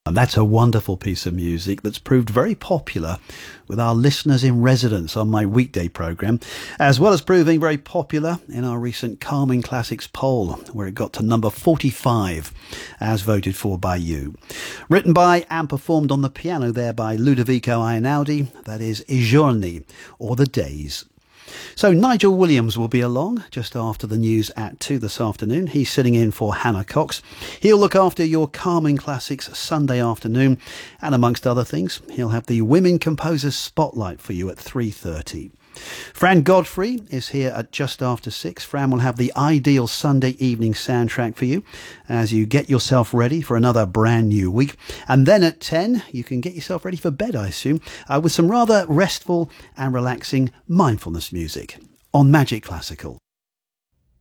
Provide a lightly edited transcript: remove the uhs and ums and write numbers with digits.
And that's a wonderful piece of music that's proved very popular with our listeners in residence on my weekday programme, as well as proving very popular in our recent Calming Classics poll, where it got to number 45, as voted for by you. Written by and performed on the piano there by Ludovico Einaudi, that is I Giorni, or The Days. So Nigel Williams will be along just after the news at 2 this afternoon. He's sitting in for Hannah Cox. He'll look after your Calming Classics Sunday afternoon, and amongst other things, he'll have the Women Composers Spotlight for you at 3:30. Fran Godfrey is here at just after 6. Fran will have the ideal Sunday evening soundtrack for you as you get yourself ready for another brand new week. And then at 10, you can get yourself ready for bed, I assume, with some rather restful and relaxing mindfulness music on Magic Classical.